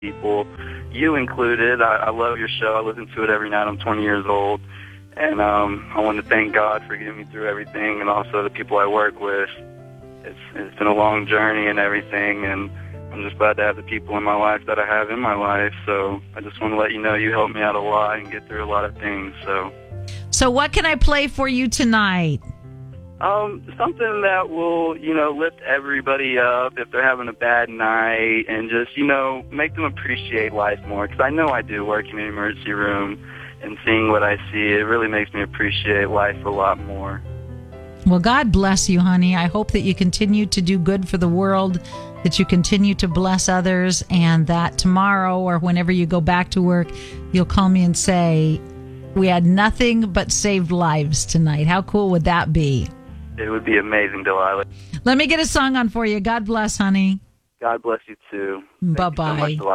people, you included. I love your show. I listen to it every night. I'm 20 years old. And I want to thank God for getting me through everything, and also the people I work with. It's been a long journey and everything, and I'm just glad to have the people in my life that I have in my life. So I just want to let you know you helped me out a lot and get through a lot of things. So what can I play for you tonight? Something that will, lift everybody up if they're having a bad night, and just, make them appreciate life more. Because I know I do, working in the emergency room and seeing what I see. It really makes me appreciate life a lot more. Well, God bless you, honey. I hope that you continue to do good for the world, that you continue to bless others, and that tomorrow or whenever you go back to work, you'll call me and say, we had nothing but saved lives tonight. How cool would that be? It would be amazing, Delilah. Let me get a song on for you. God bless, honey. God bless you, too. Bye-bye. Thank you so much, Delilah.